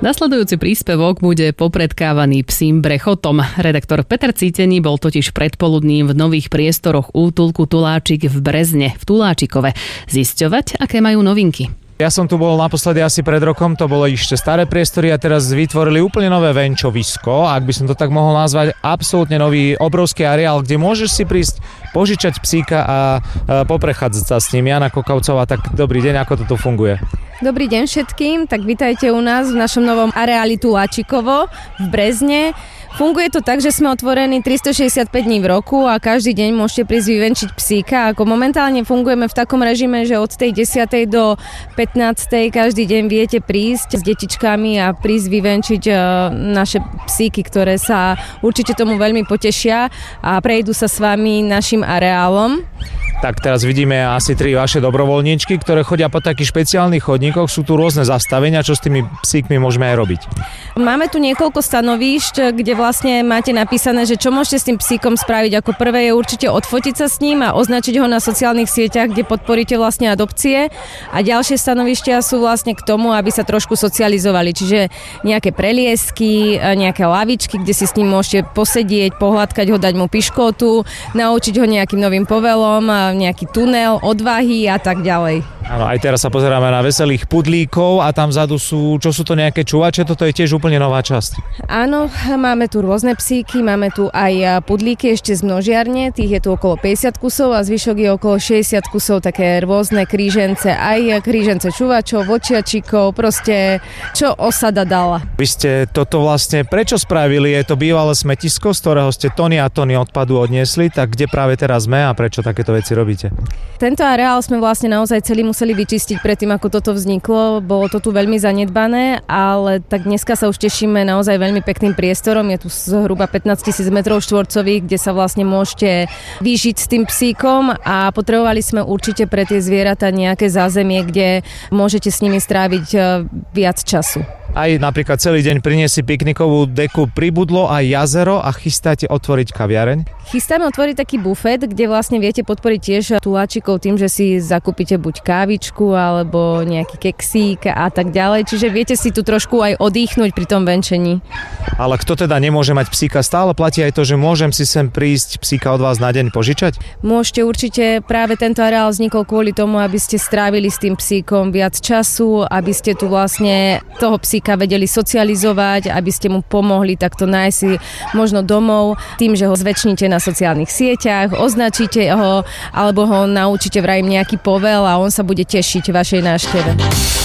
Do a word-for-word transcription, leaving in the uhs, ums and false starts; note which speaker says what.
Speaker 1: Nasledujúci príspevok bude popredkávaný psím brechotom. Redaktor Peter Cítený bol totiž predpoludním v nových priestoroch útulku Tuláčik v Brezne, v Tuláčikove, zisťovať, aké majú novinky.
Speaker 2: Ja som tu bol naposledy asi pred rokom, to bolo ešte staré priestory a teraz vytvorili úplne nové venčovisko, ak by som to tak mohol nazvať, absolútne nový obrovský areál, kde môžeš si prísť požičať psíka a poprechádzať sa s ním. Jana Kokavcová, tak dobrý deň, ako to tu funguje?
Speaker 3: Dobrý deň všetkým, tak vitajte u nás v našom novom areáli Tuláčikovo v Brezne. Funguje to tak, že sme otvorení tristošesťdesiatpäť dní v roku a každý deň môžete prísť vyvenčiť psíka. Ako momentálne fungujeme v takom režime, že od tej desiatej do pätnástej každý deň viete prísť s detičkami a prísť vyvenčiť naše psíky, ktoré sa určite tomu veľmi potešia a prejdú sa s vami našim areálom.
Speaker 2: Tak teraz vidíme asi tri vaše dobrovoľníčky, ktoré chodia po takých špeciálnych chodníkoch. Sú tu rôzne zastavenia, čo s tými psíkmi môžeme aj robiť. Máme
Speaker 3: tu niekoľko stanovíšť, kde vlastne máte napísané, že čo môžete s tým psíkom spraviť. Ako prvé je určite odfotiť sa s ním a označiť ho na sociálnych sieťach, kde podporíte vlastne adopcie. A ďalšie stanovištia sú vlastne k tomu, aby sa trošku socializovali. Čiže nejaké preliesky, nejaké lavičky, kde si s ním môžete posedieť, pohľadkať ho, dať mu piškotu, naučiť ho nejakým novým povelom, nejaký tunel, odvahy a tak ďalej.
Speaker 2: Áno, aj teraz sa pozeráme na veselých pudlíkov a tam vzadu sú, čo sú to nejaké čuvače, toto je tiež úplne nová časť.
Speaker 3: Áno, máme tu rôzne psíky, máme tu aj pudlíky ešte z množiarne, tých je tu okolo päťdesiat kusov a zvyšok je okolo šesťdesiat kusov, také rôzne krížence, aj krížence čuvačov, vočiačikov, proste čo osada dala.
Speaker 2: Vy ste toto vlastne prečo spravili? Je to bývalé smetisko, z ktorého ste tony a tony odpadu odniesli, tak kde práve teraz sme a prečo takéto veci robíte?
Speaker 3: Tento areál sme vlastne naozaj celý museli vyčistiť predtým, ako toto vzniklo. Bolo to tu veľmi zanedbané, ale tak dneska sa už tešíme naozaj veľmi pekným priestorom. Je tu zhruba pätnásť tisíc metrov štvorcových, kde sa vlastne môžete vyžiť s tým psíkom a potrebovali sme určite pre tie zvieratá nejaké zázemie, kde môžete s nimi stráviť viac času.
Speaker 2: Aj napríklad celý deň priniesli piknikovú deku, pribudlo aj jazero a chystáte otvoriť kaviareň?
Speaker 3: Chystáme otvoriť taký bufet, kde vlastne viete podporiť tiež tuláčikov tým, že si zakúpite buď kávičku alebo nejaký keksík a tak ďalej. Čiže viete si tu trošku aj odýchnuť pri tom venčení.
Speaker 2: Ale kto teda nemôže mať psíka, stále platí aj to, že môžem si sem prísť psíka od vás na deň požičať?
Speaker 3: Môžete určite, práve tento areál vznikol kvôli tomu, aby ste strávili s tým psíkom viac času, aby ste tu vlastne toho psíka vedeli socializovať, aby ste mu pomohli takto nájsť si možno domov tým, že ho zväčšníte na sociálnych sieťach, označíte ho alebo ho naučíte vraj nejaký povel a on sa bude tešiť vašej návšteve.